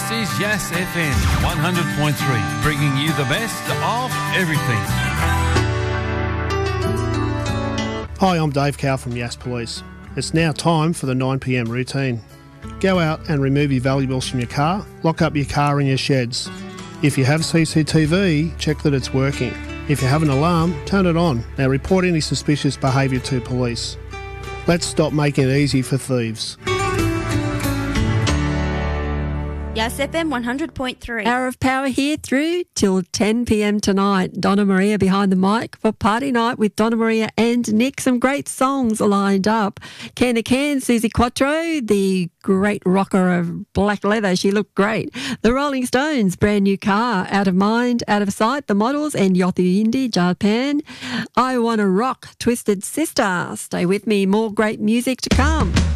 is Yas FM 100.3, bringing you the best of everything. Hi, I'm Dave Cow from Yas Police. It's now time for the 9pm routine. Go out and remove your valuables from your car, lock up your car in your sheds. If you have CCTV, check that it's working. If you have an alarm, turn it on. Now report any suspicious behaviour to police. Let's stop making it easy for thieves. Yas FM 100.3. Hour of Power here through till 10 p.m. tonight. Donna Maria behind the mic for Party Night with Donna Maria and Nick. Some great songs lined up. Can to Can, Susie Quattro, the great rocker of Black Leather. She looked great. The Rolling Stones, Brand New Car, Out of Mind, Out of Sight, The Models, and Yothu Yindi, Japan. I Wanna Rock, Twisted Sister. Stay with me, more great music to come.